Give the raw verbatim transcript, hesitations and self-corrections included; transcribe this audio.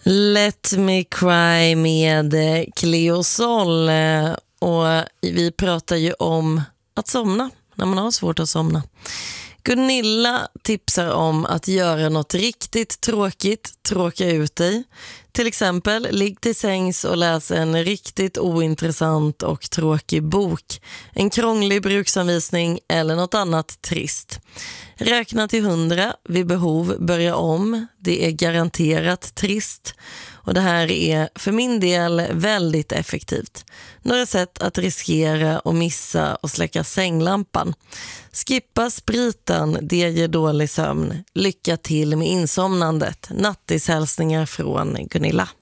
Let Me Cry med Cleo Sol. Och vi pratar ju om att somna när man har svårt att somna. Gunilla tipsar om att göra något riktigt tråkigt, tråka ut dig. Till exempel, ligg till sängs och läs en riktigt ointressant och tråkig bok. En krånglig bruksanvisning eller något annat trist. Räkna till hundra, vid behov börja om. Det är garanterat trist. Och det här är för min del väldigt effektivt. Några sätt att riskera och missa och släcka sänglampan. Skippa spriten, det ger dålig sömn. Lycka till med insomnandet. Nattishälsningar från Gunilla.